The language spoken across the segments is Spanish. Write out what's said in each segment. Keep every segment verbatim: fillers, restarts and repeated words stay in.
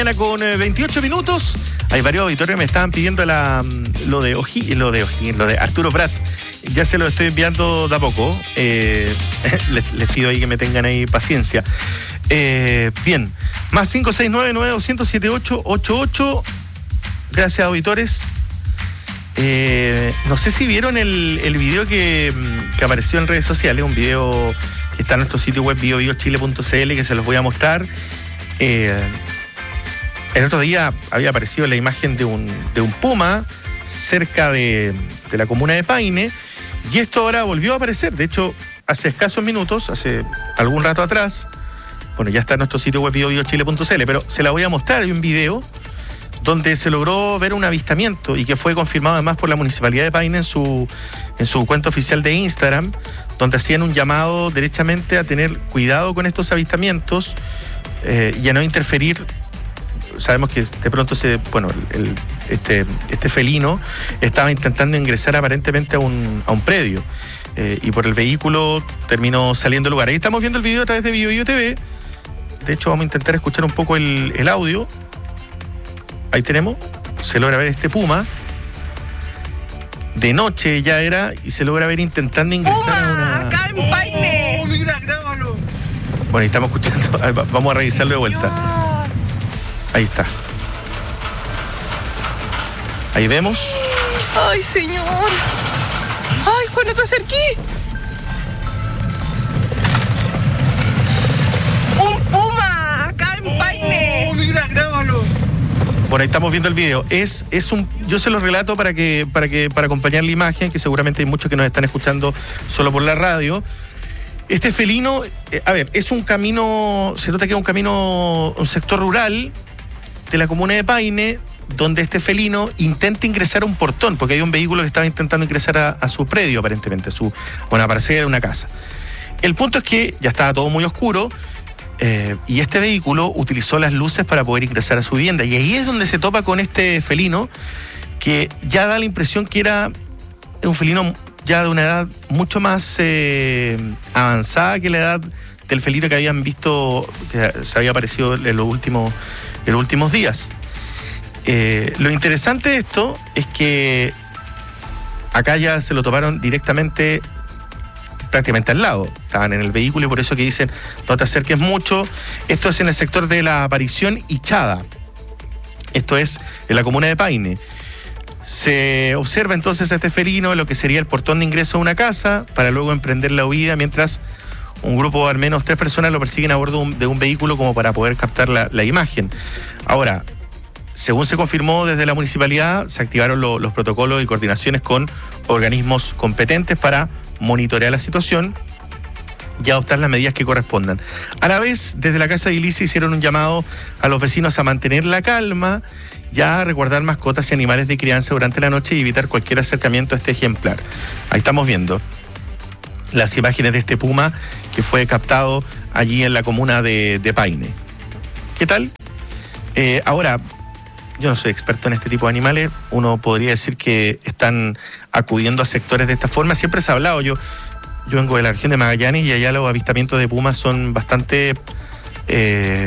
Con eh, veintiocho minutos, hay varios auditores que me estaban pidiendo la, lo de Oji, lo de Oji, lo de Arturo Prat. Ya se lo estoy enviando de a poco. Eh, les, les pido ahí que me tengan ahí paciencia. Eh, bien, más cinco seis nueve nueve dos cero siete ocho ocho ocho. Gracias, auditores. Eh, no sé si vieron el, el video que, que apareció en redes sociales, un video que está en nuestro sitio web bio bio chile punto c l, que se los voy a mostrar. Eh, El otro día había aparecido la imagen de un, de un puma cerca de, de la comuna de Paine, y esto ahora volvió a aparecer. De hecho, hace escasos minutos, hace algún rato atrás, bueno, ya está en nuestro sitio web bio bio chile punto c l, pero se la voy a mostrar. Hay un video donde se logró ver un avistamiento y que fue confirmado además por la Municipalidad de Paine en su, en su cuenta oficial de Instagram, donde hacían un llamado derechamente a tener cuidado con estos avistamientos eh, y a no interferir. Sabemos que de pronto se, bueno, el, este, este felino estaba intentando ingresar aparentemente a un, a un predio eh, y por el vehículo terminó saliendo del lugar. Ahí estamos viendo el video a través de Bio Bio T V. De hecho, vamos a intentar escuchar un poco el, el audio. Ahí tenemos, se logra ver este puma. De noche ya era y se logra ver intentando ingresar ¡Puma! a una... ¡Acá en Paine! ¡Oh, mira, grábalo! Bueno, ahí estamos escuchando. Vamos a revisarlo de vuelta. Ahí está. Ahí vemos. ¡Ay, señor! ¡Ay, Juan, no te acerqué! ¡Un puma! ¡Acá en Paine! ¡Oh, mira, grábalo! Bueno, ahí estamos viendo el video. Es, es un, yo se lo relato para que, para que, para acompañar la imagen, que seguramente hay muchos que nos están escuchando solo por la radio. Este felino, eh, a ver, es un camino, se nota que es un camino, un sector rural de la comuna de Paine, donde este felino intenta ingresar a un portón, porque hay un vehículo que estaba intentando ingresar a, a su predio, aparentemente, a, su, a una parcela, a una casa. El punto es que ya estaba todo muy oscuro, eh, y este vehículo utilizó las luces para poder ingresar a su vivienda. Y ahí es donde se topa con este felino, que ya da la impresión que era un felino ya de una edad mucho más eh, avanzada que la edad del felino que habían visto, que se había aparecido en los últimos... en los últimos días. Eh, lo interesante de esto es que acá ya se lo toparon directamente, prácticamente al lado. Estaban en el vehículo y por eso que dicen no te acerques mucho. Esto es en el sector de la Aparición y Chada. Esto es en la comuna de Paine. Se observa entonces a este felino en lo que sería el portón de ingreso a una casa para luego emprender la huida, mientras un grupo de al menos tres personas lo persiguen a bordo de un, de un vehículo como para poder captar la, la imagen. Ahora, según se confirmó desde la municipalidad, se activaron lo, los protocolos y coordinaciones con organismos competentes para monitorear la situación y adoptar las medidas que correspondan. A la vez, desde la Casa de Edilicia hicieron un llamado a los vecinos a mantener la calma y a resguardar mascotas y animales de crianza durante la noche y evitar cualquier acercamiento a este ejemplar. Ahí estamos viendo las imágenes de este puma que fue captado allí en la comuna de, de Paine. ¿Qué tal? Eh, ahora, yo no soy experto en este tipo de animales, uno podría decir que están acudiendo a sectores de esta forma. Siempre se ha hablado, yo, yo vengo de la región de Magallanes y allá los avistamientos de pumas son bastante... Eh,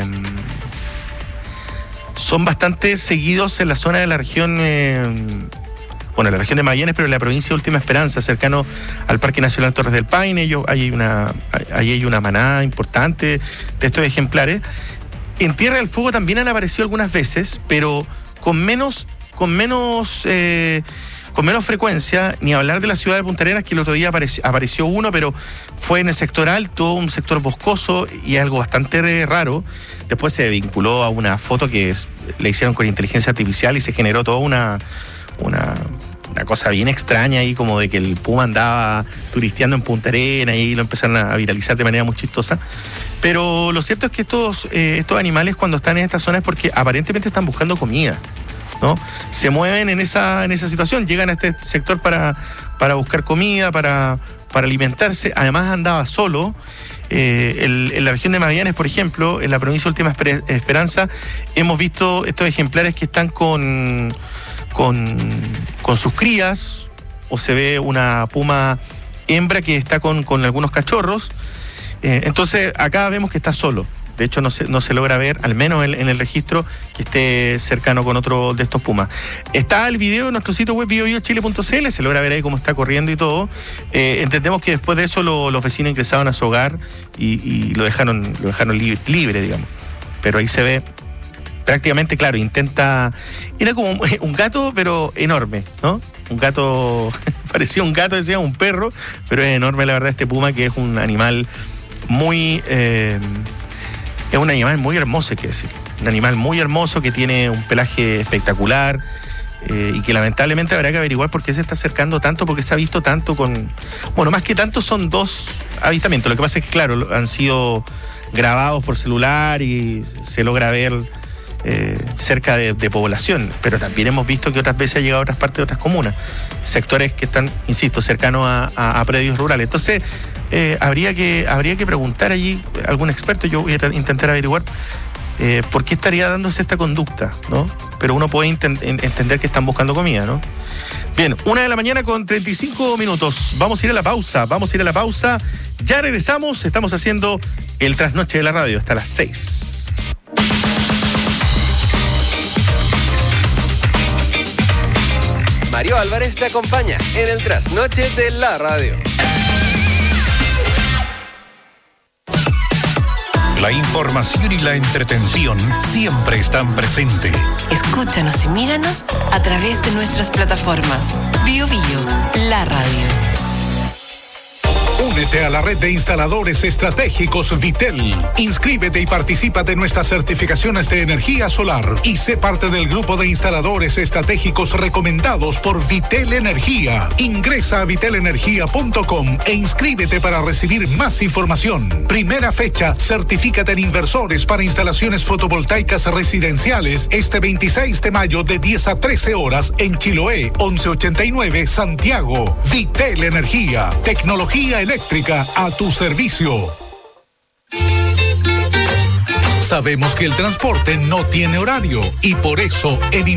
son bastante seguidos en la zona de la región... Eh, bueno, en la región de Magallanes, pero en la provincia de Última Esperanza, cercano al Parque Nacional Torres del Paine. Yo, ahí, hay una, ahí hay una manada importante de estos ejemplares. En Tierra del Fuego también han aparecido algunas veces, pero con menos, con menos, eh, con menos frecuencia, ni hablar de la ciudad de Punta Arenas, que el otro día apareció, apareció uno, pero fue en el sector alto, un sector boscoso y algo bastante raro. Después se vinculó a una foto que es, le hicieron con inteligencia artificial y se generó toda una... una una cosa bien extraña ahí, como de que el puma andaba turisteando en Punta Arenas y lo empezaron a viralizar de manera muy chistosa. Pero lo cierto es que estos, eh, estos animales cuando están en esta zona es porque aparentemente están buscando comida, ¿no? Se mueven en esa, en esa situación, llegan a este sector para, para buscar comida, para, para alimentarse. Además andaba solo. Eh, el, en la región de Magallanes, por ejemplo, en la provincia de Última Esperanza, hemos visto estos ejemplares que están con... Con, con sus crías, o se ve una puma hembra que está con, con algunos cachorros. Eh, entonces acá vemos que está solo. De hecho, no se, no se logra ver, al menos en, en el registro, que esté cercano con otro de estos pumas. Está el video en nuestro sitio web bio bio chile punto c l, se logra ver ahí cómo está corriendo y todo. Eh, entendemos que después de eso lo, los vecinos ingresaban a su hogar y, y lo dejaron, lo dejaron libre, libre, digamos. Pero ahí se ve prácticamente, claro, intenta... Era como un gato, pero enorme, ¿no? Un gato, parecía un gato, decía, un perro, pero es enorme, la verdad, este puma, que es un animal muy... Eh, es un animal muy hermoso, hay que decir. Un animal muy hermoso que tiene un pelaje espectacular eh, y que lamentablemente habrá que averiguar por qué se está acercando tanto, porque se ha visto tanto con... Bueno, más que tanto son dos avistamientos. Lo que pasa es que, claro, han sido grabados por celular y se logra ver... Eh, cerca de, de población, pero también hemos visto que otras veces ha llegado a otras partes de otras comunas, sectores que están, insisto, cercanos a, a, a predios rurales. Entonces, eh, habría que habría que preguntar allí a algún experto. Yo voy a intentar averiguar eh, por qué estaría dándose esta conducta, ¿no? Pero uno puede intent- entender que están buscando comida, ¿no? Bien, una de la mañana con treinta y cinco minutos. Vamos a ir a la pausa, vamos a ir a la pausa. Ya regresamos, estamos haciendo el trasnoche de la radio hasta las seis. Mario Álvarez te acompaña en el trasnoche de la radio. La información y la entretención siempre están presentes. Escúchanos y míranos a través de nuestras plataformas. Bio Bio, la radio. Únete a la red de instaladores estratégicos Vitel. Inscríbete y participa de nuestras certificaciones de energía solar y sé parte del grupo de instaladores estratégicos recomendados por Vitel Energía. Ingresa a vitel energía punto com e inscríbete para recibir más información. Primera fecha, certifícate en inversores para instalaciones fotovoltaicas residenciales este veintiséis de mayo de diez a trece horas en Chiloé, once ochenta y nueve, Santiago. Vitel Energía, tecnología eléctrica a tu servicio. Sabemos que el transporte no tiene horario y por eso en